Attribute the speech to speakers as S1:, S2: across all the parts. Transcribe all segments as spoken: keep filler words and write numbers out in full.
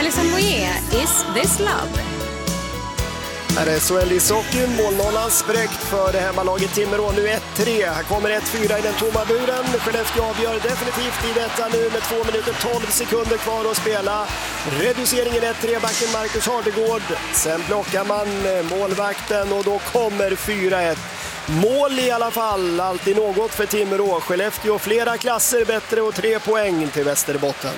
S1: Mathieu Samboyer, Is This Love?
S2: Här är S H L ishockeyn, målnollan spräckt för det hemmalaget Timrå. Nu ett tre, här kommer ett fyra i den tomma buren. Skellefteå avgör definitivt i detta nu med två minuter tolv sekunder kvar att spela. Reduceringen ett tre, backen Marcus Hardegård. Sen blockar man målvakten och då kommer fyra ett. Mål i alla fall, alltid något för Timrå. Skellefteå flera klasser bättre och tre poäng till Västerbotten.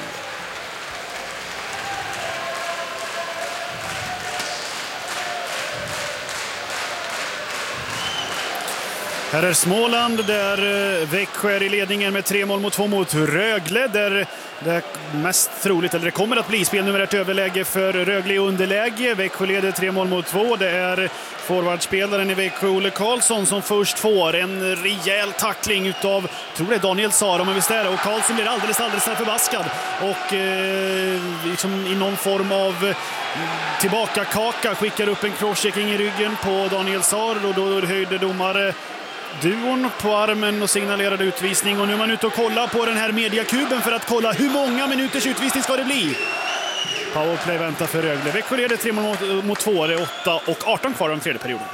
S3: Här är Småland där Växjö är i ledningen med tre mål mot två mot Rögle. Där det är mest troligt, eller det kommer att bli spel nummer ett överläge för Rögle i underläge. Växjö leder tre mål mot två. Det är forwardspelaren i Växjö, Olle Karlsson, som först får en rejäl tackling utav, tror det är Daniel Sara, men visst är det. Och Karlsson blir alldeles, alldeles förbaskad. Och eh, liksom i någon form av eh, tillbaka kaka skickar upp en crosschecking i ryggen på Daniel Sara. Och då höjde domare duon på armen och signalerade utvisning. Och nu är man ute och kollar på den här mediakuben för att kolla hur många minuters utvisning ska det bli. Powerplay väntar för Rögle. Växjö leder tre mål mot, mot två. Det är åtta och arton kvar om tredje perioden.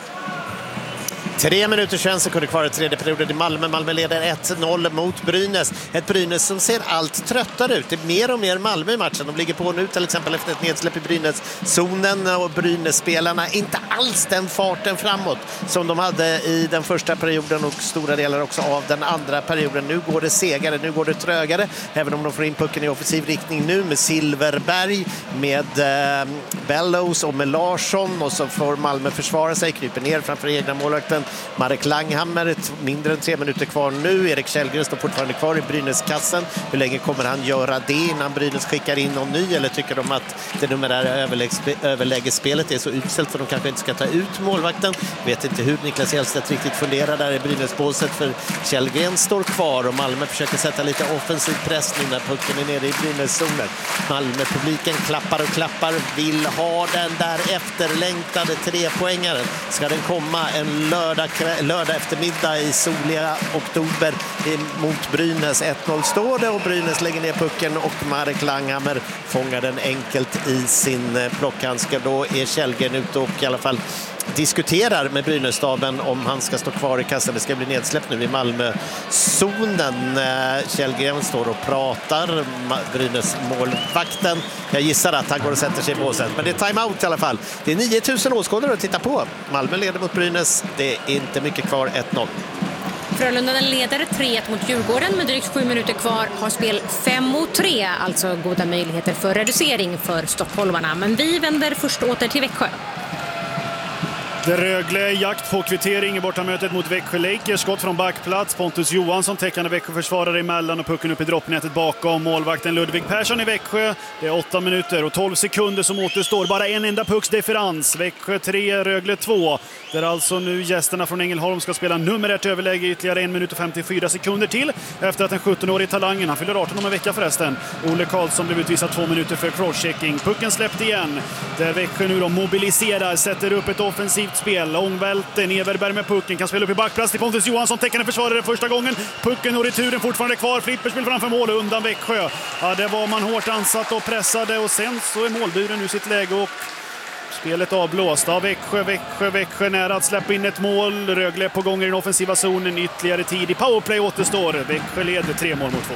S4: Tre minuter tjugo sekunder kvar i tredje perioden i Malmö. Malmö leder ett noll mot Brynäs. Ett Brynäs som ser allt tröttare ut. Det är mer och mer Malmö i matchen. De ligger på nu till exempel efter ett nedsläpp i Brynäs-zonen. Och Brynäs-spelarna inte alls den farten framåt som de hade i den första perioden och stora delar också av den andra perioden. Nu går det segare, nu går det trögare. Även om de får in pucken i offensiv riktning nu med Silverberg, med eh, Bellows och med Larsson. Och så får Malmö försvara sig, kryper ner framför egna målvakten Marek Langhammer. Mindre än tre minuter kvar nu. Erik Källgren står fortfarande kvar i Brynäs-kassen. Hur länge kommer han göra det innan Brynäs skickar in någon ny? Eller tycker de att det numerära överlägesspelet är så utställt för de kanske inte ska ta ut målvakten? Vet inte hur Niklas Hjelstedt riktigt funderar där i Brynäs-båset, för Källgren står kvar och Malmö försöker sätta lite offensiv press nu när pucken är nere i Brynäs-zonen. Malmö-publiken klappar och klappar, vill ha den där efterlängtade trepoängaren. Ska den komma en lördag, lördag eftermiddag i soliga oktober mot Brynäs? ett noll står det och Brynäs lägger ner pucken och Marek Langhammer fångar den enkelt i sin plockhandske. Då är Källgren ute och i alla fall diskuterar med Brynässtaben om han ska stå kvar i kassan. Det ska bli nedsläpp nu i Malmö-zonen. Källgren står och pratar. Brynäs målvakten, jag gissar att han går och sätter sig i båset. Men det är timeout i alla fall. Det är nio tusen åskådare att titta på. Malmö leder mot Brynäs. Det är inte mycket kvar, ett noll.
S1: Frölunda leder tre ett mot Djurgården med drygt sju minuter kvar. Har spel fem mot tre, alltså goda möjligheter för reducering för stockholmarna. Men vi vänder först åter till Växjö.
S3: Det Rögle jakt på kvittering i bortamötet mot Växjö Lakers. Skott från backplats. Pontus Johansson täckande Växjö-försvarare emellan och pucken upp i droppnätet bakom målvakten Ludvig Persson i Växjö. Det är åtta minuter och tolv sekunder som återstår. Bara en enda pucks differens. Växjö tre, Rögle två. Där alltså nu gästerna från Ängelholm ska spela nummer ett överläge ytterligare en minut och femtiofyra sekunder till. Efter att den sjuttonårige talangen, han fyller arton om en vecka förresten, Olle Karlsson blev utvisad två minuter för crosschecking. Pucken släppt igen. Där Växjö nu då mobiliserar, sätter upp ett offensivt spel. Ångvälten, Everberg med pucken, kan spela upp i backplats till Pontus Johansson, täckande försvarare första gången. Pucken och returen fortfarande kvar. Flipperspel framför mål och undan Växjö. Ja, det var man hårt ansatt och pressade och sen så är målburen nu sitt läge och spelet avblåst av Växjö. Växjö, Växjö nära att släppa in ett mål. Rögle på gång i den offensiva zonen. Ytterligare tid i powerplay återstår. Växjö leder tre mål mot två.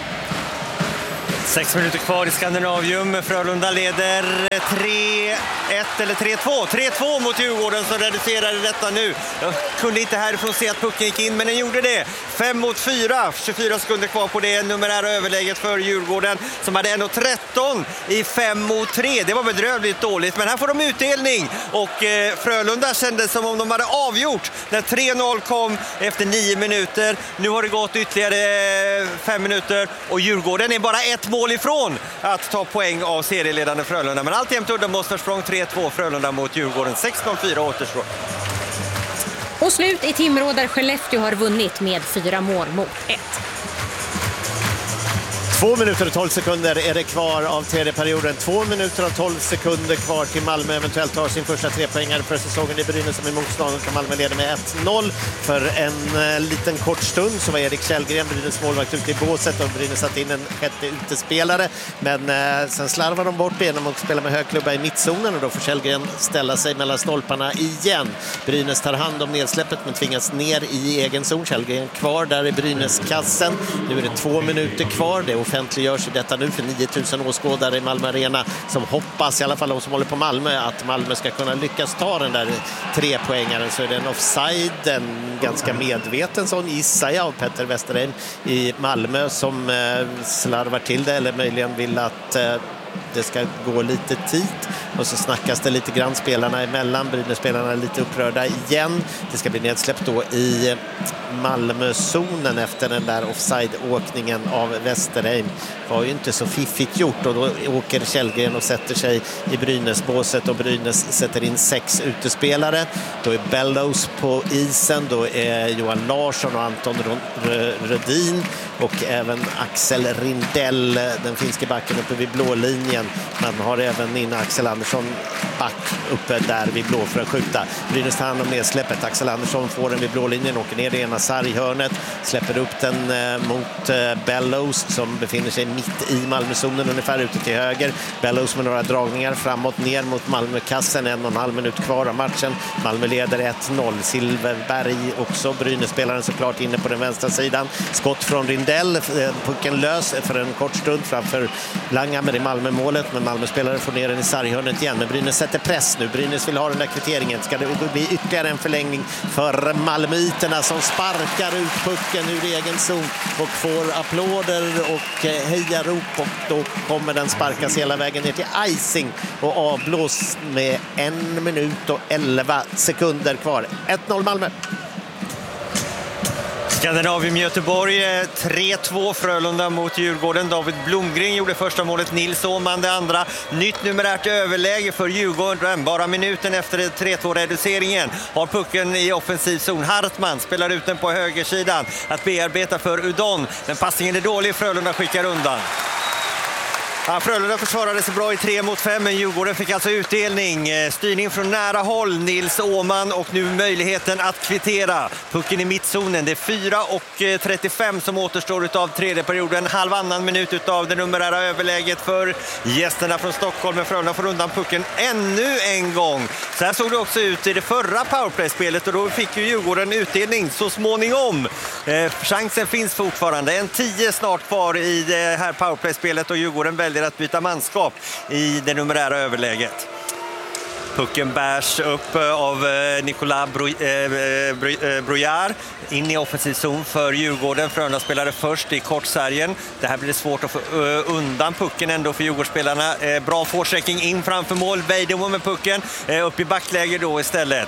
S5: Sex minuter kvar i Skandinavium. Frölunda leder tre ett eller tre två. tre två mot Djurgården som reducerade detta nu. Jag kunde inte härifrån se att pucken gick in, men den gjorde det. fem mot fyra. tjugofyra sekunder kvar på det numerära överläget för Djurgården som hade en tretton i fem mot tre. Det var bedrövligt dåligt, men här får de utdelning. Och eh, Frölunda kändes som om de hade avgjort när tre noll kom efter nio minuter. Nu har det gått ytterligare fem minuter och Djurgården är bara ett mål ifrån att ta poäng av serieledande Frölunda. Men alltjämt uddamålsförsprång tre två Frölunda mot Djurgården. sex noll fyra återstår.
S1: Och slut i Timrå där Skellefteå har vunnit med fyra mål mot ett.
S4: Två minuter och tolv sekunder är det kvar av tredje perioden. Två minuter och tolv sekunder kvar till Malmö eventuellt tar sin första trepoängare för säsongen i Brynäs som är motståndare. Kan Malmö leder med ett noll. För en eh, liten kort stund så var Erik Källgren, Brynäs målvakt, ute i båset och Brynäs satt in en sjätte utespelare. Men eh, sen slarvar de bort det genom att spela med högklubba i mittzonen och då får Källgren ställa sig mellan stolparna igen. Brynäs tar hand om nedsläppet men tvingas ner i egen zon. Källgren kvar där i Brynäs-kassen. Nu är det två minuter kvar. Det offentliggörs i detta nu för nio tusen åskådare i Malmö Arena som hoppas, i alla fall de som håller på Malmö, att Malmö ska kunna lyckas ta den där trepoängaren. Så är det en offside, en ganska medveten sån, gissar jag, av Petter Westerheim i Malmö som eh, slarvar till det eller möjligen vill att eh, det ska gå lite tid och så snackas det lite grann spelarna emellan. Brynäs-spelarna är lite upprörda igen. Det ska bli nedsläppt då i Malmözonen efter den där offside-åkningen av Westerheim. Det var ju inte så fiffigt gjort och då åker Källgren och sätter sig i Brynäs-båset och Brynäs sätter in sex utespelare. Då är Bellows på isen, då är Johan Larsson och Anton Rödin och även Axel Rindell, den finske backen uppe vid blålinjen. Man har även in Axel Andersson back uppe där vid blå för att skjuta. Brynäs tar hand om nedsläppet. Axel Andersson får den vid blålinjen, åker ner det ena sarghörnet, släpper upp den eh, mot eh, Bellows som befinner sig mitt i Malmözonen ungefär ute till höger. Bellows med några dragningar framåt ner mot Malmökassen, en och en halv minut kvar av matchen. Malmö leder ett noll. Silverberg också, Brynäs-spelaren såklart inne på den vänstra sidan. Skott från Rindell, pucken lös för en kort stund framför Langhammer i Malmö-målet, men Malmö-spelare får ner den i sarghörnet igen. Men Brynäs sätter press nu. Brynäs vill ha den där kvitteringen. Ska det bli ytterligare en förlängning för malmöiterna som sparkar ut pucken ur egen zon och får applåder och hejarop, och då kommer den sparkas hela vägen ner till icing och avblås med en minut och elva sekunder kvar. ett noll Malmö.
S5: Skandinavium Göteborg tre två Frölunda mot Djurgården. David Blomgren gjorde första målet, Nils Åman det andra. Nytt numerärt överläge för Djurgården. Bara minuten efter tre två reduceringen har pucken i offensiv zon. Hartman spelar ut den på högersidan att bearbeta för Udon. Men passningen är dålig, Frölunda skickar undan. Ja, Frölunda försvarade sig bra i tre mot fem, men Djurgården fick alltså utdelning. Styrning från nära håll, Nils Åman, och nu möjligheten att kvittera. Pucken i mittzonen, det är fyra och trettiofem som återstår av tredje perioden. Halvannan minut av det numerära överläget för gästerna från Stockholm, men Frölunda får undan pucken ännu en gång. Så här såg det också ut i det förra powerplay-spelet och då fick ju Djurgården utdelning så småningom. Eh, chansen finns fortfarande, en tio snart kvar i det här powerplay-spelet och Djurgården väljer att byta manskap i det numerära överläget. Pucken bärs upp av Nicolas Brouillard in i offensiv zon för Djurgården. Frölunda spelade först i kortsargen. Det här blir det svårt att få undan pucken ändå för Djurgårdsspelarna. Bra forechecking in framför mål. Vejdemo med pucken upp i backläge då istället.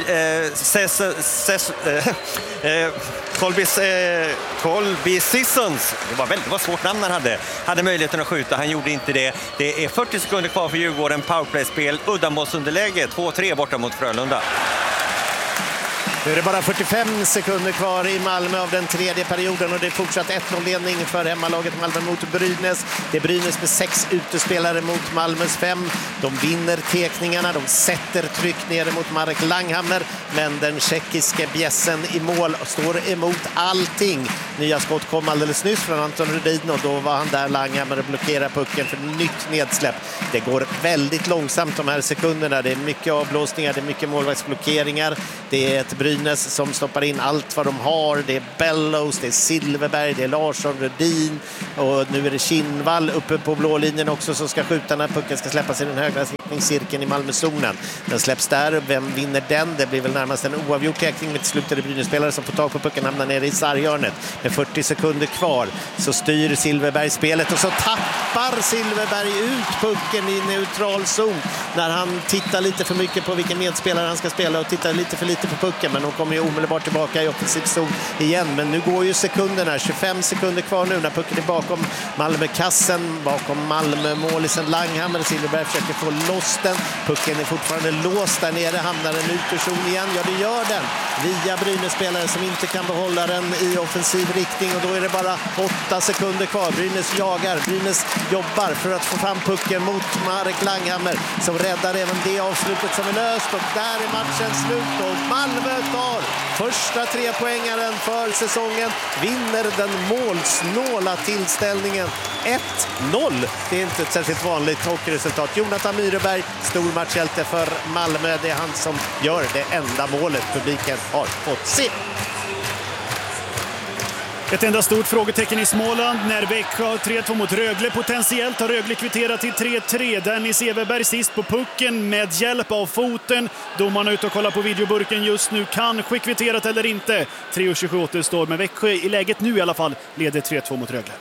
S5: Colby Sissons, det var väldigt vad svårt namn han hade, hade möjligheten att skjuta. Han gjorde inte det. Det är fyrtio sekunder kvar för Djurgården. Powerplay-spel, uddamålsunderläge två tre borta mot Frölunda.
S4: Nu är det bara fyrtiofem sekunder kvar i Malmö av den tredje perioden och det är fortsatt ett noll-ledning för hemmalaget Malmö mot Brynäs. Det är Brynäs med sex utespelare mot Malmös fem. De vinner tekningarna, de sätter tryck nere mot Marek Langhammer, men den tjeckiske bjässen i mål står emot allting. Nya skott kom alldeles nyss från Anton Rudin och då var han där, Langhammer, och blockerar pucken för nytt nedsläpp. Det går väldigt långsamt de här sekunderna. Det är mycket avblåsningar, det är mycket målvaktsblockeringar. Det är ett Brynäs som stoppar in allt vad de har. Det är Bellows, det är Silverberg, det är Larsson, Rudin och nu är det Kinnvall uppe på blålinjen också som ska skjuta när pucken ska släppas i den högra cirkeln i Malmözonen. Den släpps där. Vem vinner den? Det blir väl närmast en oavgjord teckning med slutade Brynäs-spelare som får tag på pucken, hamnar nere i sarghörnet. Med fyrtio sekunder kvar så styr Silverberg spelet och så tappar Silverberg ut pucken i neutral zon när han tittar lite för mycket på vilken medspelare han ska spela och tittar lite för lite på pucken, men de kommer ju omedelbart tillbaka i offensiv zon igen. Men nu går ju sekunderna, tjugofem sekunder kvar nu när pucken är bakom Malmökassen, bakom Malmö-målisen Langhammer. Silverberg försöker få loss den. Pucken är fortfarande låst där nere, hamnar den ut ur zon igen. Ja, det gör den. via Brynäs-spelare som inte kan behålla den i offensiv riktning, och då är det bara åtta sekunder kvar. Brynäs jagar, Brynäs jobbar för att få fram pucken mot Marek Langhammer som räddar även det avslutet som är löst, och där är matchen slut och Malmö tar första trepoängaren för säsongen, vinner den målsnåla tillställningen ett noll. Det är inte ett särskilt vanligt hockeyresultat. Jonathan Myreberg, stor matchhjälte för Malmö. Det är han som gör det enda målet publiken har fått se.
S3: Ett enda stort frågetecken i Småland när Växjö har tre två mot Rögle. Potentiellt har Rögle kvitterat till tre tre. Dennis Everberg sist på pucken med hjälp av foten. Domarna ute och kollar på videoburken just nu. Kanske kvitterat eller inte. tre tjugosju återstår, men Växjö i läget nu i alla fall leder tre två mot Rögle.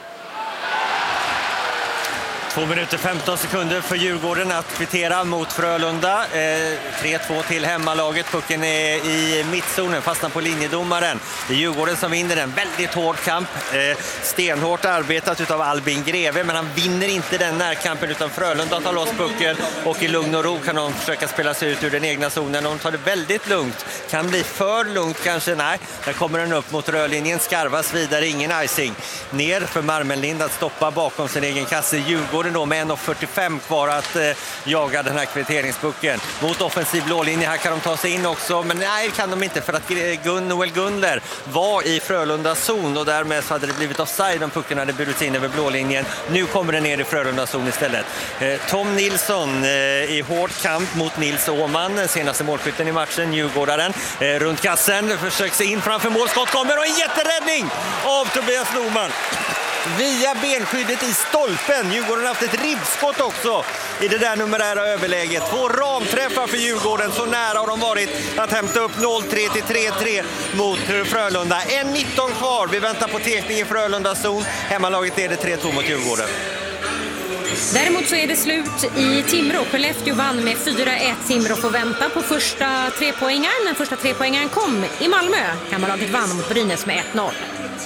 S5: Två minuter femton sekunder för Djurgården att kvittera mot Frölunda. Eh, tre två till hemmalaget. Pucken är i mittzonen, fastnar på linjedomaren. Det är Djurgården som vinner en väldigt hård kamp. Eh, stenhårt arbetat av Albin Greve, men han vinner inte den närkampen, utan Frölunda tar loss pucken och i lugn och ro kan de försöka spela sig ut ur den egna zonen. De tar det väldigt lugnt. Kan bli för lugnt kanske. Nej, där kommer den upp mot rörlinjen. Skarvas vidare, ingen icing. Ner för Marmenlind att stoppa bakom sin egen kasse. Djurgården då med en fyrtiofem kvar att eh, jaga den här kvitteringspucken mot offensiv blålinje. Här kan de ta sig in också, men nej, kan de inte, för att Gun, Noel Gunler var i Frölundas zon och därmed så hade det blivit offside om pucken hade burits in över blålinjen. Nu kommer den ner i Frölundas zon istället. Eh, Tom Nilsson eh, i hård kamp mot Nils Åman, senaste målskytten i matchen, Djurgårdaren. Eh, runt kassen, försöker sig in framför målskott, kommer och en jätteräddning av Tobias Norman. Via benskyddet i stolpen. Djurgården har haft ett ribbskott också i det där numerära överläget. Två ramträffar för Djurgården. Så nära har de varit att hämta upp noll tre till tre tre mot Frölunda. en nitton kvar. Vi väntar på tekning i Frölundas zon. Hemmalaget leder tre två mot Djurgården.
S1: Däremot så är det slut i Timrå. Skellefteå vann med fyra ett. Timrå får vänta på första trepoängaren. Den första trepoängaren kom i Malmö. Hemmalaget vann mot Brynäs med ett noll.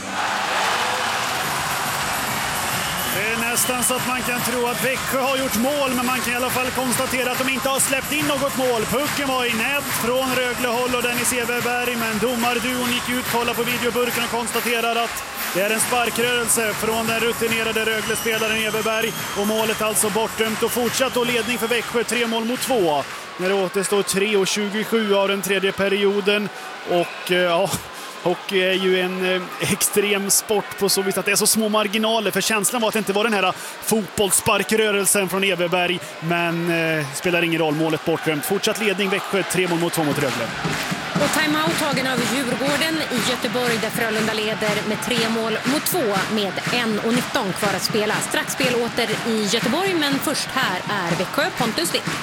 S3: Det är nästan så att man kan tro att Växjö har gjort mål, men man kan i alla fall konstatera att de inte har släppt in något mål. Pucken var i nät från Röglehåll och Dennis Everberg, men domarduon gick ut, kollade på videoburken och konstaterar att det är en sparkrörelse från den rutinerade Rögle-spelaren Everberg, och målet alltså bortdömt och fortsatt och ledning för Växjö, tre mål mot två. När det återstår tre tjugosju av den tredje perioden, och ja... Hockey är ju en eh, extrem sport på så vis att det är så små marginaler, för känslan var att det inte var den här fotbollssparkrörelsen från Everberg, men eh, spelar ingen roll, målet bortdömt. Fortsatt ledning Växjö, tre mål mot två mot Rögle.
S1: Och timeout tagen av Djurgården i Göteborg där Frölunda leder med tre mål mot två med en nitton kvar att spela. Strax spel åter i Göteborg, men först här är Växjö, Pontus Witt.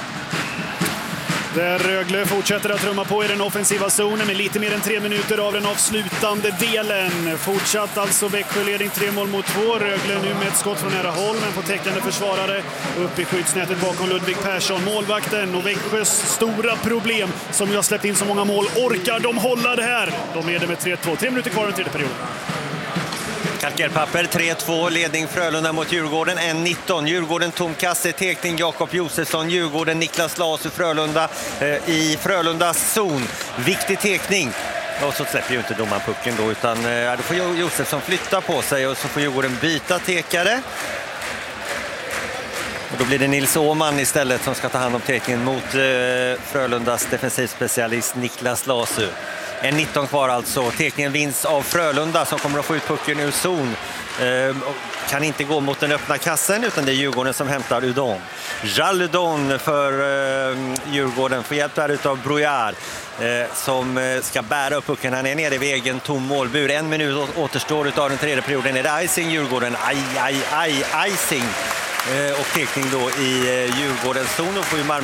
S3: Där Rögle fortsätter att trumma på i den offensiva zonen med lite mer än tre minuter av den avslutande delen. Fortsatt alltså Växjö ledning tre mål mot två. Rögle nu med ett skott från nära håll, men på täckande försvarare upp i skyddsnätet bakom Ludvig Persson. Målvakten och Växjös stora problem som ju har släppt in så många mål. Orkar de hålla det här? De leder med tre två. Tre minuter kvar i den tredje perioden.
S5: Kalkerpapper, tre två, ledning Frölunda mot Djurgården, en nitton. Djurgården tom kasse, tekning Jakob Josefsson, Djurgården Niklas Lasu, Frölunda eh, i Frölundas zon. Viktig tekning. Och så släpper ju inte domaren pucken då, utan eh, då får Josefsson flytta på sig och så får Djurgården byta tekare. Och då blir det Nils Åman istället som ska ta hand om tekningen mot eh, Frölundas defensivspecialist Niklas Lasu. En nitton kvar alltså. Tekningen vinns av Frölunda som kommer att få ut pucken ur zon. Eh, kan inte gå mot den öppna kassen, utan det är Djurgården som hämtar Udon. Jaludon för eh, Djurgården får hjälp där utav Brouillard eh, som eh, ska bära upp pucken. Han är nere vid egen tom målbur. En minut återstår utav den tredje perioden. Är det icing Djurgården? Aj, aj, aj, icing. Eh, och tekning då i eh, Djurgårdens zon. Och får ju Malmö